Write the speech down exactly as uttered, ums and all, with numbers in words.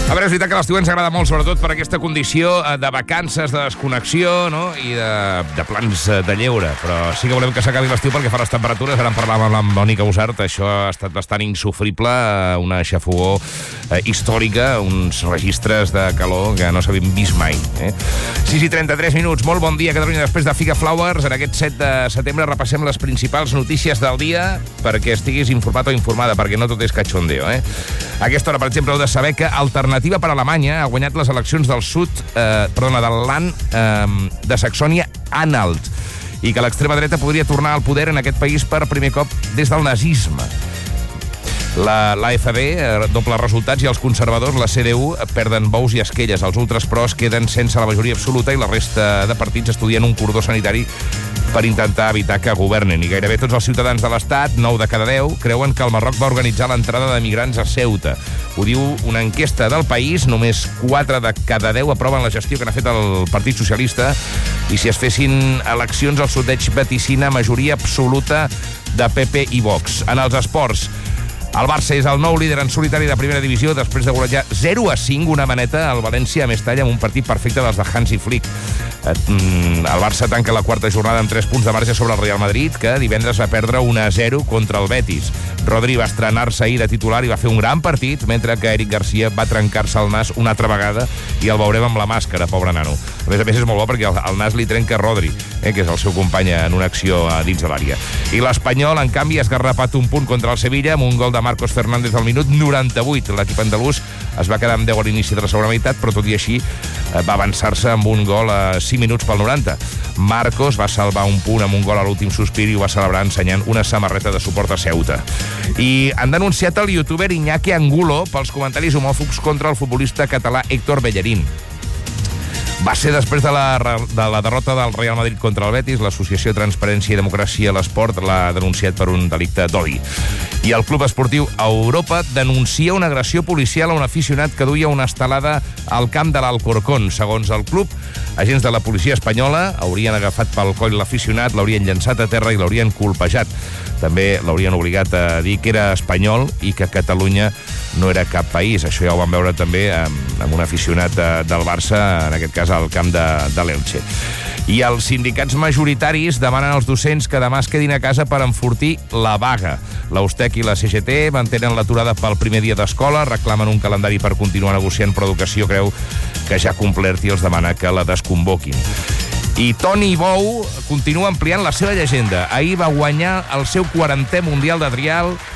A veure, és veritat que l'estiu ens agrada molt, sobretot per aquesta condició de vacances, de desconnexió, no? I de, de plans de lleure. Però sí que volem que s'acabi l'estiu perquè fa les temperatures. Ara en parlàvem amb Mònica Usart. Això ha estat bastant insufrible, una xafogó eh, històrica, uns registres de calor que no s'havien vist mai. Eh? sis i trenta-tres minuts. Molt bon dia, Catalunya. Després de Figa Flowers, en aquest set de setembre repassem les principals notícies del dia perquè estiguis informat o informada, perquè no tot és cachondeo. Eh? A aquesta hora, per exemple, heu de saber que Alternativa per Alemanya ha guanyat les eleccions del sud, eh, perdona, del Land eh, de Saxònia-Anhalt, i que l'extrema dreta podria tornar al poder en aquest país per primer cop des del nazisme. La, la F D eh, doble resultats i els conservadors, la C D U, perden bous i esquelles. Els ultras pros queden sense la majoria absoluta i la resta de partits estudien un cordó sanitari per intentar evitar que governen. I gairebé tots els ciutadans de l'Estat, nou de cada deu, creuen que el Marroc va organitzar l'entrada de migrants a Ceuta. Ho diu una enquesta del País. Només quatre de cada deu aproven la gestió que n'ha fet el Partit Socialista, i si es fessin eleccions el sondeig vaticina majoria absoluta de P P i Vox. En els esports, el Barça és el nou líder en solitari de primera divisió després de golejar zero a cinc una maneta al València a Mestalla amb un partit perfecte dels de Hansi Flick. El Barça tanca la quarta jornada amb tres punts de marge sobre el Real Madrid, que divendres va perdre un a zero contra el Betis. Rodri va estrenar-se ahir de titular i va fer un gran partit, mentre que Eric Garcia va trencar-se el nas una altra vegada i el veurem amb la màscara, pobre nano. A més a més és molt bo perquè el, el nas li trenca Rodri, eh, que és el seu company en una acció a dins de l'àrea. I l'Espanyol, en canvi, ha esgarrapat un punt contra el Sevilla amb un gol de Marcos Fernández al minut noranta-vuit. L'equip andalús es va quedar amb deu a l'inici de la segona meitat, però tot i així va avançar-se amb un gol a cinc minuts pel noranta. Marcos va salvar un punt amb un gol a l'últim sospir i ho va celebrar ensenyant una samarreta de suport a Ceuta. I han denunciat el youtuber Iñaki Angulo pels comentaris homòfobs contra el futbolista català Héctor Bellerín. Va ser després de la, de la derrota del Real Madrid contra el Betis. L'Associació Transparència i Democràcia a l'Esport l'ha denunciat per un delicte d'odi. I el Club Esportiu Europa denuncia una agressió policial a un aficionat que duia una estelada al camp de l'Alcorcón. Segons el club, agents de la policia espanyola haurien agafat pel coll l'aficionat, l'haurien llançat a terra i l'haurien colpejat. També l'haurien obligat a dir que era espanyol i que Catalunya no era cap país. Això ja ho vam veure també amb, amb un aficionat de, del Barça, en aquest cas al camp de, de l'Elche. I els sindicats majoritaris demanen als docents que demà es quedin a casa per enfortir la vaga. L'Austec i la C G T mantenen l'aturada pel primer dia d'escola, reclamen un calendari per continuar negociant, però Educació creu que ja ha complert i els demana que la desconvoquin. I Toni Bou continua ampliant la seva llegenda. Ahir va guanyar el seu quarantè Mundial de Trial